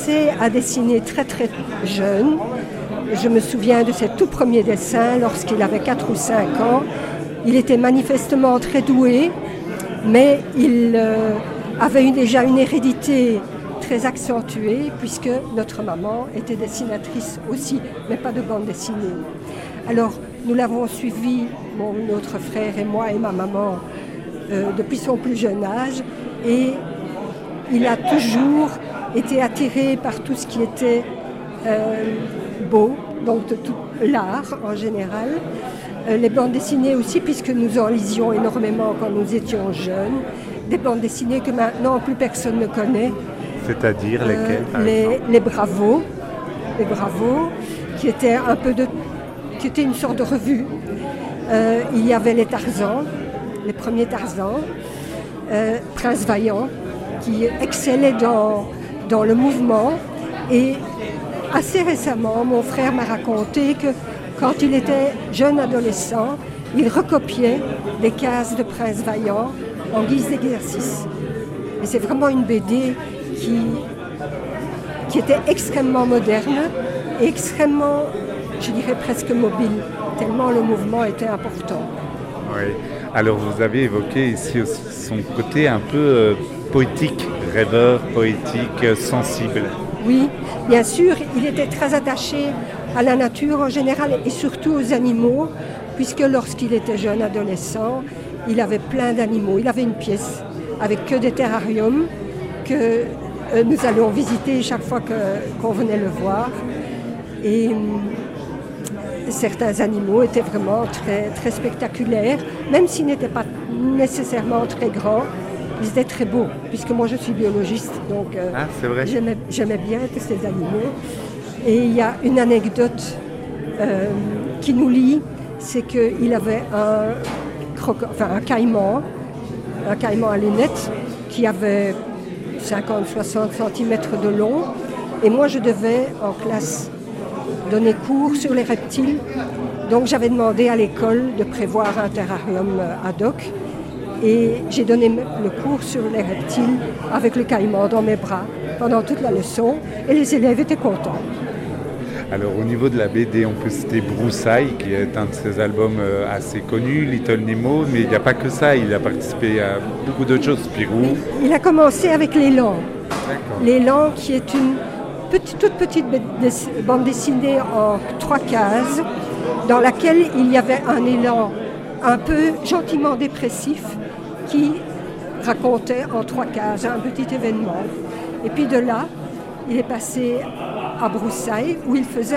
commencé à dessiner très très jeune. Je me souviens de ses tout premiers dessins lorsqu'il avait 4 ou 5 ans. Il était manifestement très doué, mais il avait déjà une hérédité très accentuée puisque notre maman était dessinatrice aussi, mais pas de bande dessinée. Alors nous l'avons suivi, notre frère et moi et ma maman, depuis son plus jeune âge, et il a toujours été attiré par tout ce qui était beau, donc de tout l'art en général. Les bandes dessinées aussi, puisque nous en lisions énormément quand nous étions jeunes. Des bandes dessinées que maintenant plus personne ne connaît. C'est-à-dire lesquelles, par exemple ? Les Bravos, qui étaient qui étaient une sorte de revue. Il y avait les Tarzans, les premiers Tarzans, Prince Vaillant, qui excellait dans le mouvement. Et assez récemment, mon frère m'a raconté que quand il était jeune adolescent, il recopiait les cases de Prince Vaillant en guise d'exercice. Et c'est vraiment une BD qui était extrêmement moderne et extrêmement, je dirais presque mobile, tellement le mouvement était important. Oui. Alors vous avez évoqué ici aussi son côté un peu poétique, rêveur, poétique, sensible. Oui, bien sûr, il était très attaché à la nature en général et surtout aux animaux, puisque lorsqu'il était jeune adolescent, il avait plein d'animaux. Il avait une pièce avec que des terrariums que nous allions visiter chaque fois qu'on venait le voir. Et certains animaux étaient vraiment très, très spectaculaires, même s'ils n'étaient pas nécessairement très grands. Ils étaient très beaux, puisque moi je suis biologiste, donc c'est vrai. J'aimais bien tous ces animaux. Et il y a une anecdote qui nous lie, c'est qu'il avait un caïman à lunettes qui avait 50-60 cm de long. Et moi je devais en classe donner cours sur les reptiles. Donc j'avais demandé à l'école de prévoir un terrarium ad hoc. Et j'ai donné le cours sur les reptiles avec le caïman dans mes bras pendant toute la leçon et les élèves étaient contents. Alors au niveau de la BD, on peut citer Broussailles, qui est un de ses albums assez connus, Little Nemo, mais il n'y a pas que ça, il a participé à beaucoup d'autres choses, Spirou. Il a commencé avec L'élan. D'accord. L'élan qui est une toute petite bande dessinée en 3 cases dans laquelle il y avait un élan un peu gentiment dépressif qui racontait en 3 cases un petit événement. Et puis de là, il est passé à Broussailles où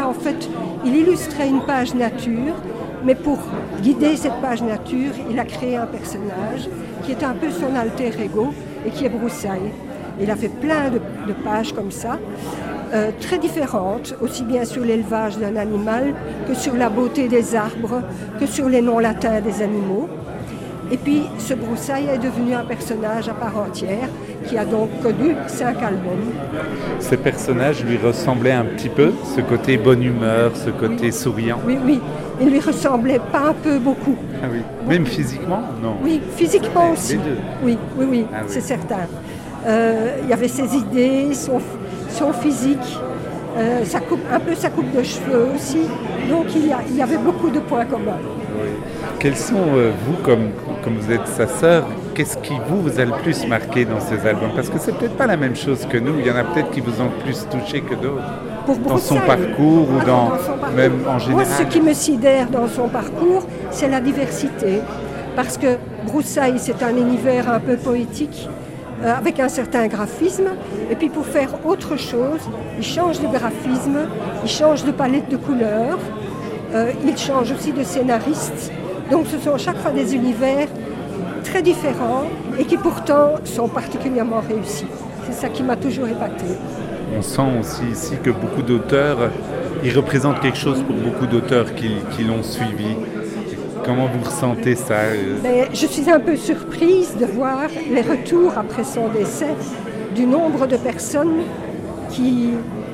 il illustrait une page nature, mais pour guider cette page nature, il a créé un personnage qui est un peu son alter ego et qui est Broussailles. Il a fait plein de pages comme ça, très différentes, aussi bien sur l'élevage d'un animal que sur la beauté des arbres, que sur les noms latins des animaux. Et puis ce Broussailles est devenu un personnage à part entière qui a donc connu 5 albums. Ces personnages lui ressemblaient un petit peu, ce côté bonne humeur, ce côté souriant. Oui, il lui ressemblait pas un peu, beaucoup. Ah oui. Même physiquement, non? Oui, physiquement aussi. Les deux. Oui, Ah oui. C'est certain. Il y avait ses idées, son physique, sa coupe de cheveux aussi. Donc il y avait beaucoup de points communs. Oui. Quels sont, vous, comme vous êtes sa sœur, qu'est-ce qui vous a le plus marqué dans ces albums? Parce que c'est peut-être pas la même chose que nous, il y en a peut-être qui vous ont plus touché que d'autres. Dans son parcours ou dans son parcours. Même en général. Moi, ce qui me sidère dans son parcours, c'est la diversité. Parce que Broussailles, c'est un univers un peu poétique, avec un certain graphisme. Et puis pour faire autre chose, il change de graphisme, il change de palette de couleurs, il change aussi de scénariste. Donc ce sont chaque fois des univers très différents et qui pourtant sont particulièrement réussis. C'est ça qui m'a toujours épatée. On sent aussi ici que beaucoup d'auteurs, ils représentent quelque chose pour beaucoup d'auteurs qui l'ont suivi. Comment vous ressentez ça? Je suis un peu surprise de voir les retours après son décès du nombre de personnes qui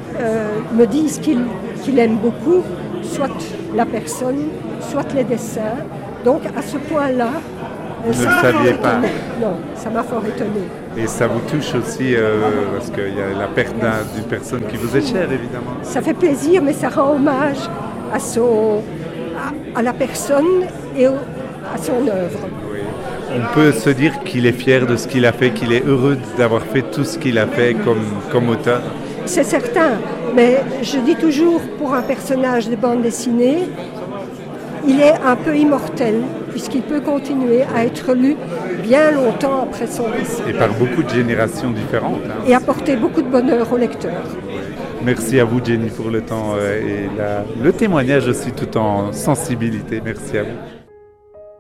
me disent qu'ils aiment beaucoup, soit la personne, soit les dessins. Donc à ce point-là, vous ne le saviez pas. Non, ça m'a fort étonnée. Et ça vous touche aussi parce qu'il y a la perte d'une personne qui vous est chère, évidemment. Ça fait plaisir, mais ça rend hommage à la personne et à son œuvre. Oui. On peut se dire qu'il est fier de ce qu'il a fait, qu'il est heureux d'avoir fait tout ce qu'il a fait comme auteur. C'est certain, mais je dis toujours, pour un personnage de bande dessinée, il est un peu immortel, puisqu'il peut continuer à être lu bien longtemps après son décès. Et par beaucoup de générations différentes. Et apporter beaucoup de bonheur au lecteur. Merci à vous, Jenny, pour le temps et le témoignage aussi tout en sensibilité. Merci à vous.